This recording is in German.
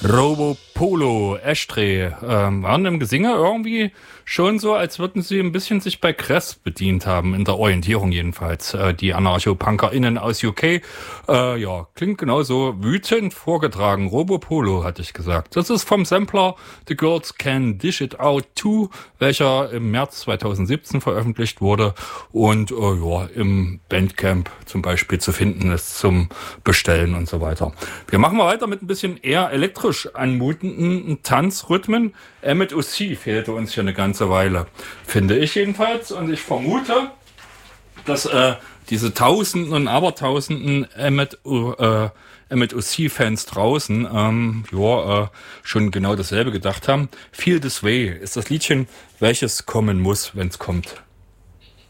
Robo Polo, Ashtray, waren im Gesinge irgendwie schon so, als würden sie ein bisschen sich bei Kress bedient haben, in der Orientierung jedenfalls. Die AnarchopunkerInnen aus UK, ja, klingt genauso wütend vorgetragen. Robo Polo, hatte ich gesagt. Das ist vom Sampler The Girls Can Dish It Out 2, welcher im März 2017 veröffentlicht wurde und ja, im Bandcamp zum Beispiel zu finden ist zum Bestellen und so weiter. Wir machen mal weiter mit ein bisschen eher elektrisch anmutenden Tanzrhythmen. Emmet O'C fehlte uns hier eine ganze Weile, finde ich jedenfalls. Und ich vermute, dass diese Tausenden und Abertausenden Emmet O'C-Fans draußen schon genau dasselbe gedacht haben. Feel This Way ist das Liedchen, welches kommen muss, wenn es kommt.